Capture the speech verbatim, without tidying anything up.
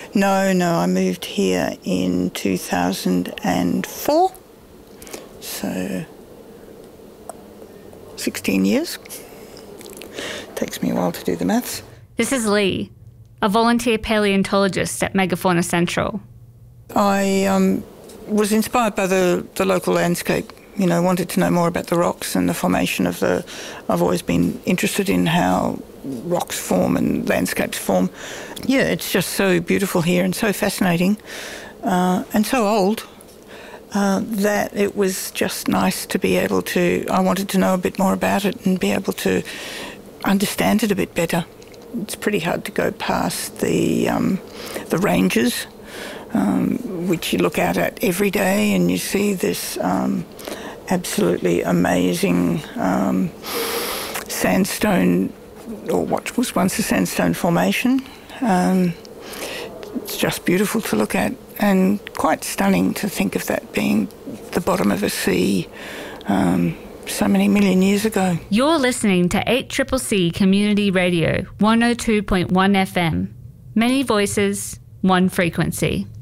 No, no, I moved here in two thousand four, so sixteen years. Takes me a while to do the maths. This is Lee, a volunteer paleontologist at Megafauna Central. I um, was inspired by the, the local landscape, you know, wanted to know more about the rocks and the formation of the... I've always been interested in how rocks form and landscapes form. Yeah, it's just so beautiful here and so fascinating uh, and so old uh, that it was just nice to be able to... I wanted to know a bit more about it and be able to understand it a bit better. It's pretty hard to go past the um, the ranges, um, which you look out at every day, and you see this um, absolutely amazing um, sandstone, or what was once a sandstone formation. Um, it's just beautiful to look at, and quite stunning to think of that being the bottom of a sea. Um, so many million years ago. You're listening to eight C C C Community Radio, one oh two point one F M. Many voices, one frequency.